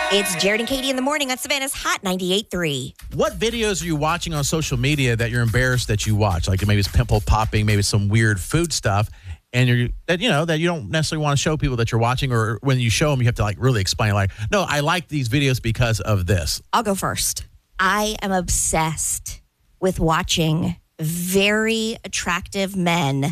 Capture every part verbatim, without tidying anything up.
It's Jared and Katie in the morning on Savannah's Hot ninety-eight point three. What videos are you watching on social media that you're embarrassed that you watch? Like maybe it's pimple popping, maybe some weird food stuff, and you're that you know that you don't necessarily want to show people that you're watching, or when you show them, you have to like really explain. Like, no, I like these videos because of this. I'll go first. I am obsessed with watching very attractive men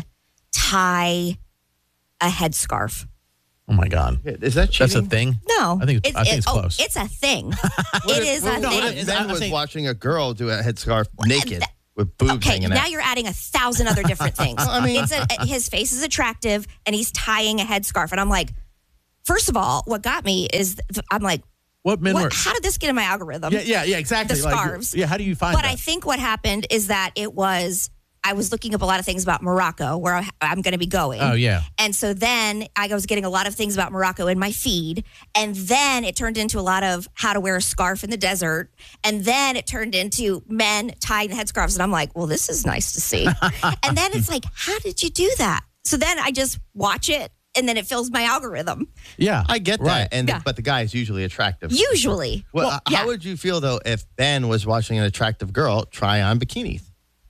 tie a headscarf. Oh my God, is that cheating? That's a thing? No, I think it's, I think it, it's oh, close. It's a thing. What it if- is well, a no, thing. what if Ben I was think- watching a girl do a headscarf naked with boobs Okay, hanging now out. you're adding a thousand other different things. I mean- it's a, his face is attractive, and he's tying a headscarf, and I'm like, first of all, what got me is I'm like, What men what, were? how did this get in my algorithm? Yeah, yeah, yeah, exactly. The Like, scarves. yeah, how do you find But that? I think what happened is that it was, I was looking up a lot of things about Morocco, where I, I'm going to be going. Oh, yeah. And so then I was getting a lot of things about Morocco in my feed. And then it turned into a lot of how to wear a scarf in the desert. And then it turned into men tying the headscarves. And I'm like, well, this is nice to see. And then it's like, how did you do that? So then I just watch it, and then it fills my algorithm. Yeah, I get that, right. and Yeah. but the guy is usually attractive. Usually. Well, Well, uh, yeah. how would you feel though if Ben was watching an attractive girl try on bikinis?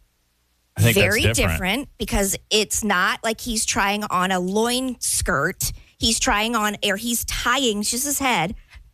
I think Very that's different. different because it's not like he's trying on a loin skirt. He's trying on, or he's tying just his head,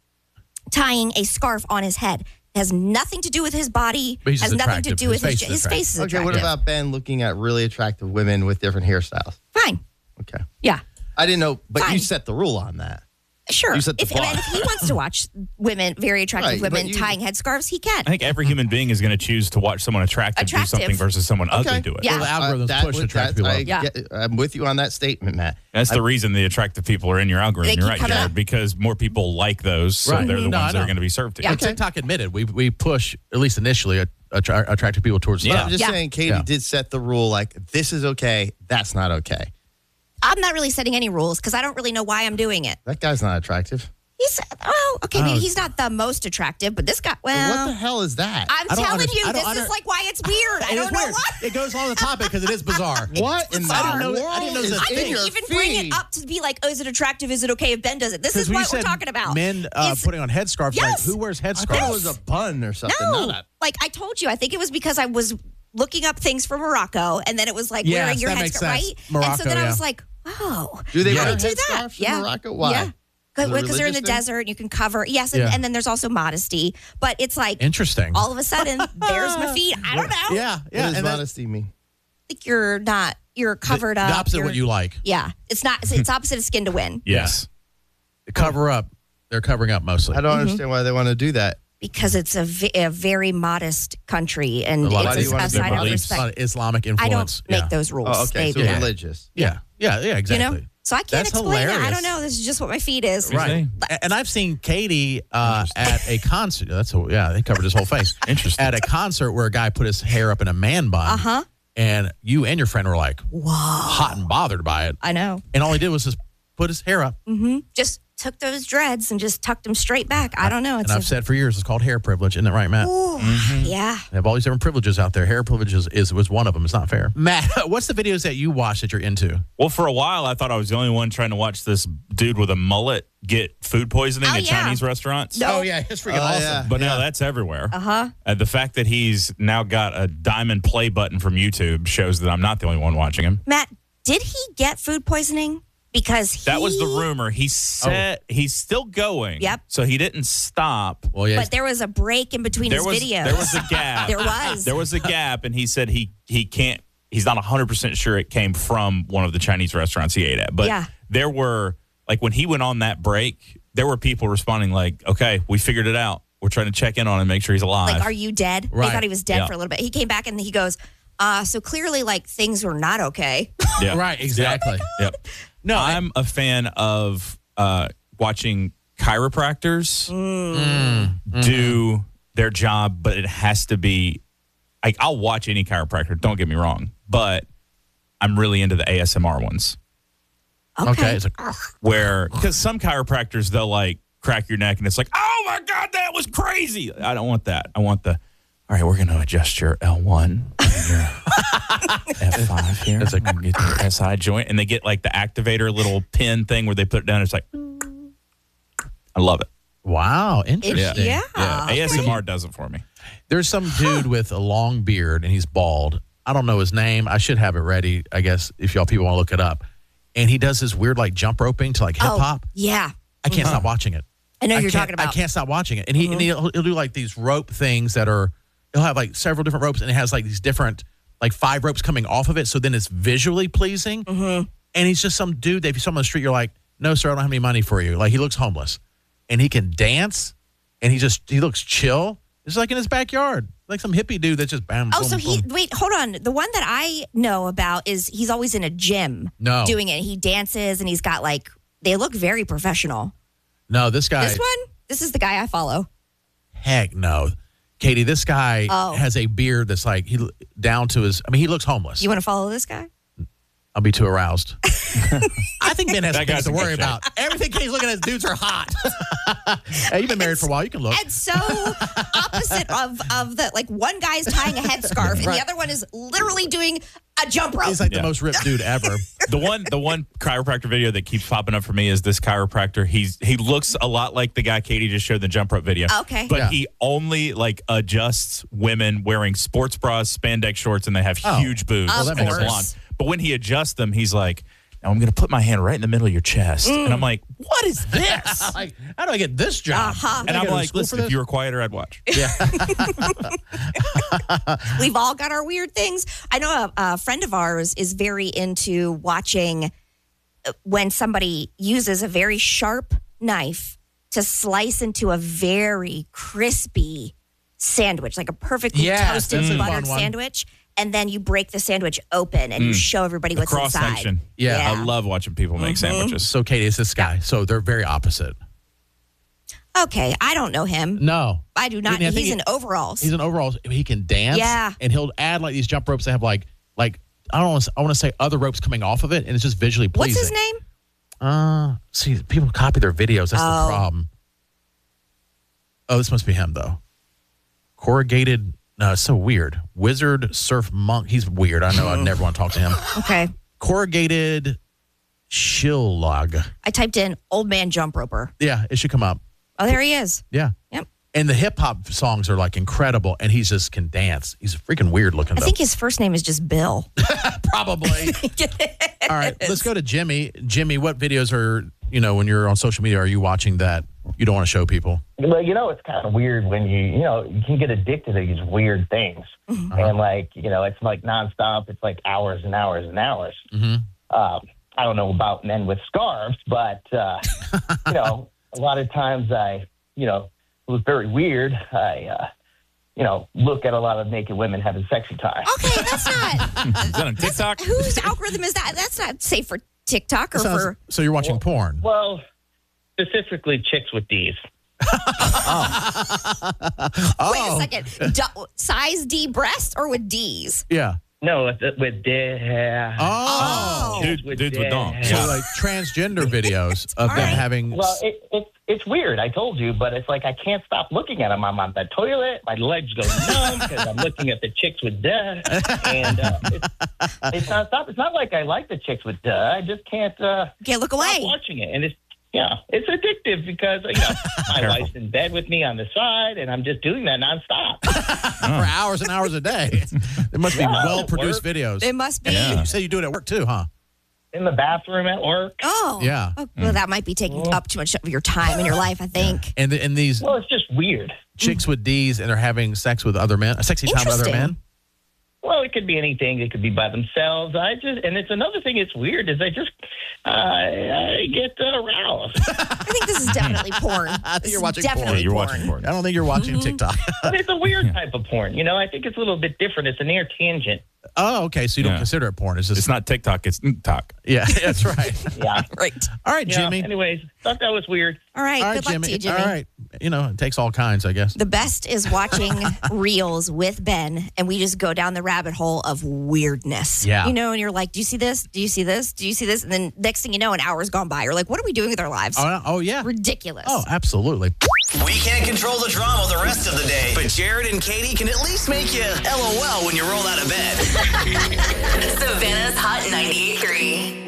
tying a scarf on his head. It has nothing to do with his body. But he's has just nothing to attractive. do His with his face is his attractive. face is Okay, attractive. what about Ben looking at really attractive women with different hairstyles? Fine. Okay, Yeah. I didn't know, but Fine. you set the rule on that. Sure. You set the if, bar. and if he wants to watch women, very attractive Right, but women you- tying headscarves, he can. I think every human being is going to choose to watch someone attractive, Attractive. do something versus someone Okay. ugly do it. Yeah. Well, the algorithms Uh, that push would- attractive that's- people I up. Yeah. get- I'm with you on that statement, Matt. That's the reason the attractive people are in your They algorithm. keep You're right, coming Jared, up. because more people like those, so Right. they're the No, I ones that know. are going to be served to. Yeah. And TikTok admitted we we push at least initially a, attra- attractive people towards Yeah. But stuff. I'm just Yeah. saying, Katie Yeah. did set the rule like this is okay, that's not okay. I'm not really setting any rules because I don't really know why I'm doing it. That guy's not attractive. He's, oh, okay, maybe Oh. he's not the most attractive, but this guy, well. what the hell is that? I'm I don't telling under- you, I don't this under- is like why it's weird. I It don't is know weird. why. It goes along the topic because it is bizarre. what in the I didn't know- world I didn't know is this I thing. in didn't your even bring feed? it up to be like, oh, is it attractive? Is it okay if Ben does it? This is Because we what we're said talking about. men uh, It's- putting on headscarves. Like, Yes. who wears I headscarves? thought it was a bun or something. No, not a- like I told you, I think it was because I was looking up things for Morocco, and then it was like Yes, wearing your that makes headscarf, sense. right? and Morocco, so then I yeah. was like, oh, Do they Yeah. wear I do that? headscarves in Yeah, Morocco? Why? yeah. Is it a Because they're in the religious thing? desert, you can cover. Yes, and, Yeah. and then there's also modesty, but it's like Interesting. all of a sudden there's my feet. I don't know. yeah, What yeah. does and that- modesty mean? Like you're not. You're covered the, up. The opposite of you're- what you like. Yeah, it's not. It's, it's opposite of skin to win Yes. Cover up. They're covering up mostly. I don't Mm-hmm. understand why they want to do that. because it's a, v- a very modest country and A lot it's of a, people a have sign their of beliefs. A lot respect. of Islamic I influence. don't make yeah. those rules. Oh, okay, They so do that. religious. Yeah, yeah, yeah, You exactly. know, so I can't That's explain it. I hilarious. don't know. This is just what my feed is. Right. See? And I've seen Katie uh, at a concert. That's a, yeah, they covered his whole face. Interesting. At a concert where a guy put his hair up in a man bun. Uh huh. And you and your friend were like Wow. hot and bothered by it. I know. And all he did was just put his hair up. Mm-hmm. Just took those dreads and just tucked them straight back. I don't know. And It's I've a, said for years, it's called hair privilege. Isn't that right, Matt? Ooh, yeah. They have all these different privileges out there. Hair privilege is, is was one of them. It's not fair. Matt, what's the videos that you watch that you're into? Well, for a while, I thought I was the only one trying to watch this dude with a mullet get food poisoning Oh, at yeah. Chinese restaurants. No. Oh, yeah. It's freaking Oh, awesome. yeah. But now that's everywhere. Uh huh. Uh, the fact that he's now got a diamond play button from YouTube shows that I'm not the only one watching him. Matt, did he get food poisoning? Because he, That was the rumor. He said he's still going. Yep. So he didn't stop. Well, yeah. But there was a break in between There his was videos. there was a gap. There was. There was a gap, and he said he he can't. He's not one hundred percent sure it came from one of the Chinese restaurants he ate at. But Yeah. there were, like, when he went on that break, there were people responding like, okay, we figured it out. We're trying to check in on him, make sure he's alive. Like, are you dead? Right. They thought he was dead Yeah. for a little bit. He came back and he goes, uh, so clearly, like, things were not okay. Yeah. Right, exactly. Yep. No, I- I'm a fan of uh, watching chiropractors Mm. do their job, but it has to be like, I'll watch any chiropractor, don't get me wrong, but I'm really into the A S M R ones Okay. Okay. It's like, where, because some chiropractors, they'll like crack your neck and it's like, oh my God, that was crazy. I don't want that. I want the, all right, we're going to adjust your L one and your F five here. It's like, get your S I joint. And they get like the activator little pin thing where they put it down. It's like, I love it. Wow, It- interesting. yeah. Yeah, A S M R does it for me. There's some dude with a long beard and he's bald. I don't know his name. I should have it ready, I guess, if y'all people want to look it up. And he does this weird like jump roping to like hip hop. Oh, yeah. I can't stop watching it. I know I you're can't- talking about. I can't stop watching it. And he and he'll, he'll do like these rope things that are. He'll have like several different ropes, and it has like these different like five ropes coming off of it. So then it's visually pleasing. Mm-hmm. And he's just some dude that if you saw him on the street, you're like, no, sir, I don't have any money for you. Like he looks homeless, and he can dance, and he just he looks chill. It's like in his backyard, like some hippie dude that just bam. Oh, boom, so he boom. wait, hold on. The one that I know about is he's always in a gym No. doing it. He dances and he's got like they look very professional. No, this guy. This one, this is the guy I follow. Heck no, Katie. This guy Oh. has a beard that's like he down to his. I mean, he looks homeless. You want to follow this guy? I'll be too aroused. I think Ben has That things guy's to in good worry shape. about. Everything Katie's looking at, dudes are hot. Hey, you've been married for a while. You can look. And so opposite of of the like one guy's tying a headscarf and Right. the other one is literally doing a jump rope. He's like Yeah. the most ripped dude ever. The one the one chiropractor video that keeps popping up for me is this chiropractor. He's he looks a lot like the guy Katie just showed in the jump rope video. Okay. But Yeah. he only like adjusts women wearing sports bras, spandex shorts, and they have Oh. huge boobs Of and they're course. blonde. But when he adjusts them, he's like, now I'm gonna put my hand right in the middle of your chest. And I'm like, what is this? like, how do I get this job? Uh-huh. Did And I I'm go to like, school for listen, if this? you were quieter, I'd watch. Yeah. We've all got our weird things. I know a, a friend of ours is very into watching uh, when somebody uses a very sharp knife to slice into a very crispy sandwich, like a perfectly Yes, toasted that's a fun buttered one. sandwich. And then you break the sandwich open and you show everybody The what's cross inside. section. Yeah. Yeah. I love watching people make sandwiches. So Katie, it's this guy. So they're very opposite. Okay, I don't know him. No. I do not. I think He's he- in overalls. He's in overalls. He can dance. Yeah. And he'll add like these jump ropes that have like like I don't want to I want to say other ropes coming off of it, and it's just visually pleasing. What's his name? Uh, see, people copy their videos. That's Oh. the problem. Oh, this must be him though. Corrugated. No, it's so weird. Wizard Surf Monk. He's weird. I know. I never want to talk to him. Okay. Corrugated Shillog. I typed in old man jump roper. Yeah, it should come up. Oh, there he is. Yeah. Yep. And the hip hop songs are like incredible, and he just can dance. He's freaking weird looking I though. think his first name is just Bill. Probably. All right, let's go to Jimmy. Jimmy, what videos are you know when you're on social media are you watching that you don't want to show people? Well, you know, it's kind of weird when you, you know, you can get addicted to these weird things. And, like, you know, it's like nonstop. It's like hours and hours and hours. Mm-hmm. Um, I don't know about men with scarves, but, uh, you know, a lot of times I, you know, it was very weird. I, uh, you know, look at a lot of naked women having sexy time. Okay, that's not. Is that on TikTok? Whose algorithm is that? That's not safe for TikTok or Sounds- for. so you're watching porn? Well, specifically chicks with D's. Oh, Wait a second. Du- size D breast or with D's? yeah. No, with, with D. Oh, Oh. Dude, dudes with dongs. so Yeah. like transgender videos of All them right. having. Well, it, it, it's weird. I told you, but it's like I can't stop looking at them. I'm on the toilet. My legs go numb because I'm looking at the chicks with duh. And uh, it's, it's not stop. It's not like I like the chicks with duh. I just can't uh, Can't look stop away. watching it. And it's, yeah, it's addictive because, you know, my Careful. wife's in bed with me on the side, and I'm just doing that nonstop. for hours and hours a day. It must be Yeah, well produced work. videos. It must be. Yeah. You say you do it at work too, huh? In the bathroom at work. Oh. Yeah. Oh, well, that might be taking up too much of your time in your life, I think. And the, and these Well, it's just weird. chicks with D's and they're having sex with other men, a sexy time with other Interesting. men. Well, it could be anything. It could be by themselves. I just, and it's another thing. It's weird. Is I just, uh, I get uh, aroused. I think this is definitely porn. I think This you're is watching definitely porn. Yeah, you're porn. watching porn. I don't think you're watching TikTok. But it's a weird type of porn. You know, I think it's a little bit different. It's a near tangent. Oh, okay. So you don't Yeah. consider it porn. It's just It's not TikTok, it's TikTok. yeah, that's right. Yeah. Right. All right, Yeah. Jimmy. Anyways, thought that was weird. All right. All right, Good luck Jimmy. to you, Jimmy. All right. You know, it takes all kinds, I guess. The best is watching reels with Ben, and we just go down the rabbit hole of weirdness. Yeah. You know, and you're like, do you see this? Do you see this? Do you see this? And then next thing you know, an hour's gone by. You're like, what are we doing with our lives? Oh, oh yeah. Ridiculous. Oh, absolutely. We can't control the drama the rest of the day, but Jared and Katie can at least make you LOL when you roll out of bed. Savannah's Hot ninety-eight point three.